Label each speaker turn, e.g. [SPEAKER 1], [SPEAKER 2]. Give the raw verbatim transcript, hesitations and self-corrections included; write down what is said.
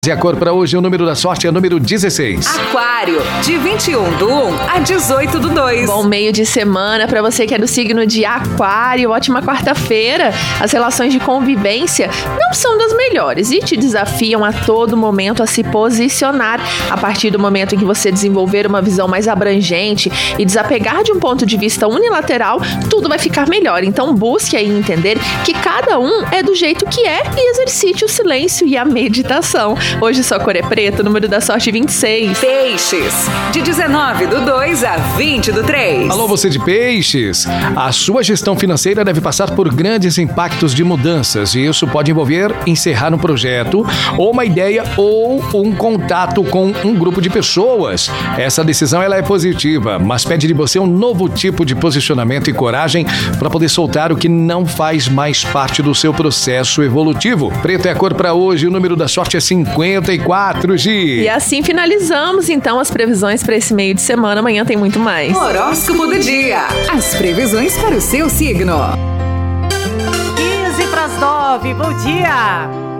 [SPEAKER 1] E a cor para hoje, o número da sorte é o número dezesseis.
[SPEAKER 2] Aquário, de vinte e um do um a dezoito do dois.
[SPEAKER 3] Bom meio de semana para você que é do signo de Aquário. Ótima quarta-feira. As relações de convivência não são das melhores e te desafiam a todo momento a se posicionar. A partir do momento em que você desenvolver uma visão mais abrangente e desapegar de um ponto de vista unilateral, tudo vai ficar melhor. Então busque aí entender que cada um é do jeito que é e exercite o silêncio e a meditação. Hoje sua cor é preta, número da sorte vinte e seis.
[SPEAKER 2] Peixes, de dezenove do dois a vinte do três.
[SPEAKER 1] Alô, você de Peixes. A sua gestão financeira deve passar por grandes impactos de mudanças e isso pode envolver encerrar um projeto ou uma ideia ou um contato com um grupo de pessoas. Essa decisão ela é positiva, mas pede de você um novo tipo de posicionamento e coragem para poder soltar o que não faz mais parte do seu processo evolutivo. Preto é a cor para hoje, o número da sorte é cinquenta e quatro, Gi.
[SPEAKER 3] E assim finalizamos então as previsões para esse meio de semana. Amanhã tem muito mais.
[SPEAKER 2] Horóscopo do dia. As previsões para o seu signo.
[SPEAKER 4] quinze para as nove. Bom dia.